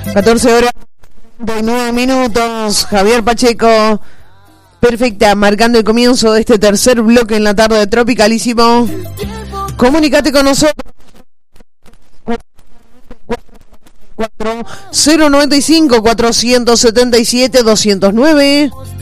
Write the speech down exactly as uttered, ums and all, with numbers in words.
catorce horas treinta y nueve minutos. Javier Pacheco, perfecta, marcando el comienzo de este tercer bloque en la tarde de Tropicalísimo. Comunícate con nosotros. cero noventa y cinco, cuatrocientos setenta y siete, doscientos nueve.